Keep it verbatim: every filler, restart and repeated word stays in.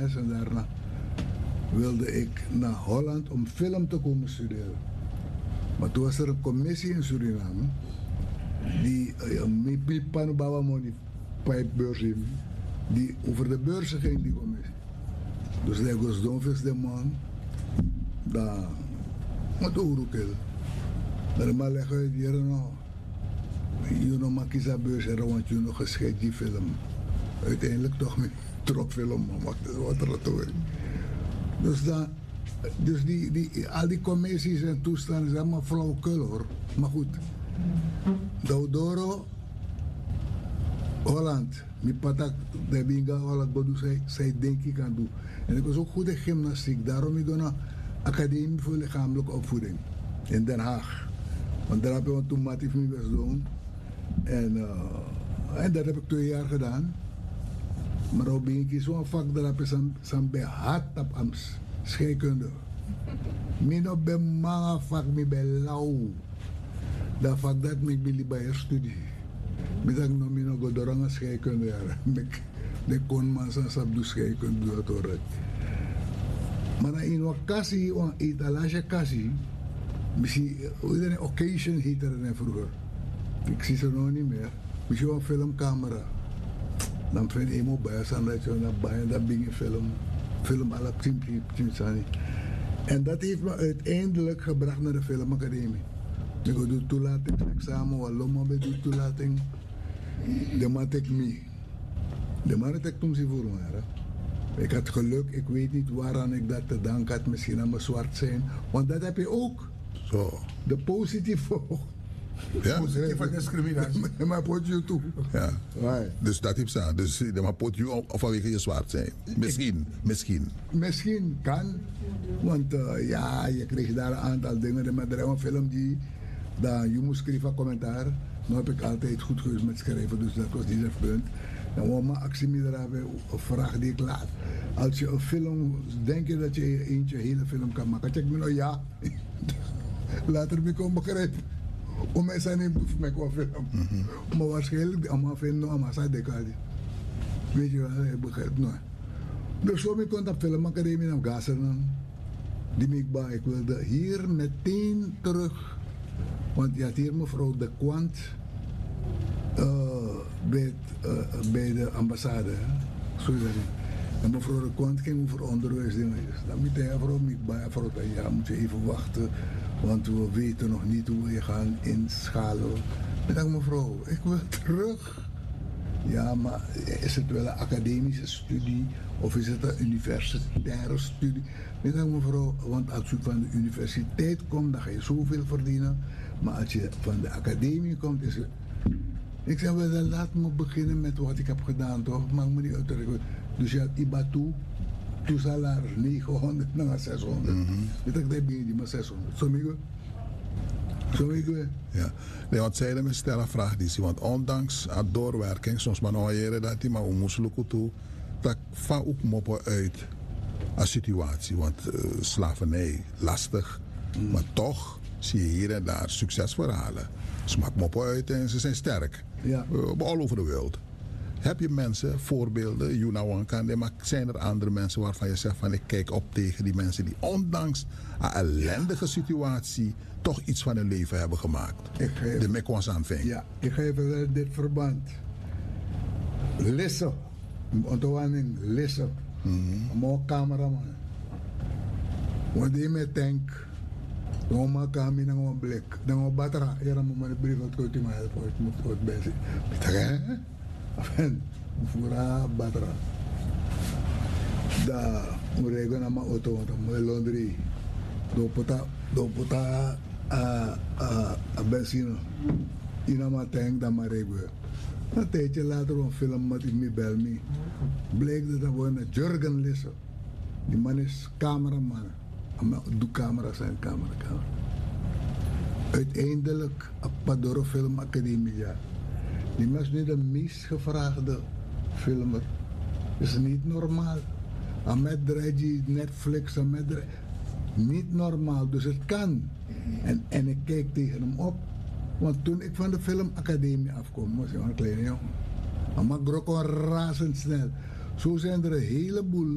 les en daarna wilde ik naar Holland om film te komen studeren. Maar toen was er een commissie in Suriname die uh, Panubawa Moni pijpbeurs in, die over de beurzen ging, die commissie. Dus de Gosdonfis de man, daar moet oeroekel. Maar maar leggen we hier nog, je nog maar kiezen beurs en want je nog geschikt die film. Uiteindelijk toch met tropfilm, maar wat er toe. Dus dan, dus die, die, al die commissies en toestanden zijn maar flauwekul hoor. Maar goed. Daudoro, Holland. Mijn patak, de binga Holland, bodu zij, zij denk ik aan doen. En ik was ook goed in gymnastiek. Daarom ik naar Academie voor Lichamelijke Opvoeding in Den Haag. Want daar heb ik toen matief mijn best doen. En, uh, en dat heb ik twee jaar gedaan. Maar op een keer zo'n vak dat heb ik zo'n behaat op Ams. Scheikunde. Min op een manga vak, mi ben lauw. Dat vak dat ik ben bij een studie. Ik zeg nog min op de scheikunde. Ik kon maar zo'n sap doen scheikunde. Maar in een kassie, in etalage kassie, misschien een occasion heette het vroeger. Ik zie ze nog niet meer. Misschien een filmcamera. Dan vind ik me bij zijn dat je naar bij dat ding film, film alle team team zijn. En dat heeft me uiteindelijk gebracht naar de filmacademie. Ik doe toelating, examen, wat lomma bij doe toelating. De man tek me. De man tek toen ze voor me. Ik had geluk, ik weet niet waaraan ik dat te danken had, misschien aan mijn zwart zijn. Want dat heb je ook. Zo. De positieve. Ja, van discriminatie. Maar pot je toe. Ja. Right. Dus dat heeft ze. Dus maar pot je vanwege je zwart zijn. Misschien, misschien. Misschien kan. Want uh, ja, je kreeg daar een aantal dingen. Maar er is een film die, dat je moest schrijven commentaar. Nu heb ik altijd goed geweest met schrijven, dus dat was niet het punt. En wat mijn actie meer hebben, een vraag die ik laat. Als je een film, denk je dat je eentje een hele film kan maken? Check me nou ja. Later ben ik ook begrijpen. Om mij zijn in boef met een film. Mm-hmm. Maar waarschijnlijk, allemaal vinden, allemaal zijn decade. Weet je wel, ik begrijp nou. Dus zo ben ik op filmacademie naar Gassen. Die ik bij, ik wilde hier meteen terug. Want je had hier mevrouw De Kwant uh, bij, uh, bij de ambassade. Zo is dat. En mevrouw De Kwant ging over onderwijsdingetjes. Dan moet je mevrouw mij bij, mevrouw, ja, moet je even wachten. Want we weten nog niet hoe we je gaan inschalen. Ik dacht, mevrouw, ik wil terug. Ja, maar is het wel een academische studie of is het een universitaire studie? Ik dacht, mevrouw, want als je van de universiteit komt, dan ga je zoveel verdienen. Maar als je van de academie komt, is het... Ik zeg, wel, dan laat me beginnen met wat ik heb gedaan, toch? Maak me niet uitdrukken. Dus je had Ibatu. Toen salaris negenhonderd naar zeshonderd. Mm-hmm. Ik dacht, dat ben je die maar zeshonderd. Zo migo. Zo migo. Ja. Nee, want zij me stellen een vraag die ze, want ondanks het doorwerking, soms maar nog jaren dat die maar om moest lukken toe, dat van ook moppen uit een situatie, want uh, slavernij lastig, mm. maar toch zie je hier en daar succesverhalen. Ze maken moppen uit en ze zijn sterk. Ja. Uh, all over de wereld. Heb je mensen, voorbeelden, Yunawankan, maar zijn er andere mensen waarvan je zegt van ik kijk op tegen die mensen die ondanks een ellendige situatie toch iets van hun leven hebben gemaakt? Geef, de Mekwansan ving. Ja, ik geef wel dit verband. Lessen. Ontwanning, lessen. Een cameraman. Want die met tank. Dan maak ik me een blik. Dan een batra. Ja, dan moet ik een brief uit mij helpen. Ik moet het bezig. Ik zeg, hè? Afen, fura batra. Da, murego na ma auto, mo laundry. Do puta, do puta a a a benzine. Ina ma tank da marego. Een tijdje later een film met ik bel me. Bleek dat dat gewoon een Jurgen Lisse. Die man is cameraman. Doe camera zijn camera, camera. Uiteindelijk een Padoro Film Academie. Die was nu de meest gevraagde filmer. Dat is niet normaal. Ahmed Dreji, Netflix, Ahmed Dreji. Niet normaal, dus het kan. En, en ik keek tegen hem op. Want toen ik van de filmacademie afkwam, was ik een kleine jongen. Maar ik rook razendsnel. Zo zijn er een heleboel